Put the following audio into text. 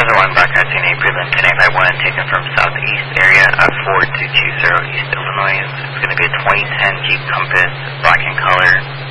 Another one, Black Hudson, Prelim 1051, taken from southeast area of 4220 East Illinois. It's going to be a 2010 Jeep Compass, black in color.